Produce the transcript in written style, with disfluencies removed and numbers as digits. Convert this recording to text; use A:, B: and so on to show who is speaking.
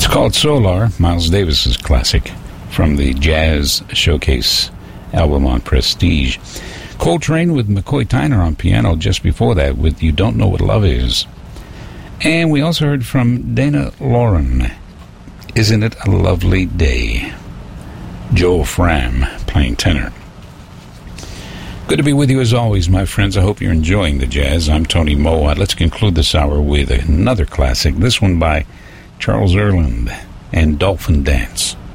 A: It's called Solar, Miles Davis's classic from the Jazz Showcase album on Prestige. Coltrane with McCoy Tyner on piano just before that with You Don't Know What Love Is. And we also heard from Dana Lauren, Isn't It a Lovely Day? Joel Fram playing tenor. Good to be with you as always, my friends. I hope you're enjoying the jazz. I'm Tony Mowat. Let's conclude this hour with another classic, this one by Charles Earland and Dolphin Dance.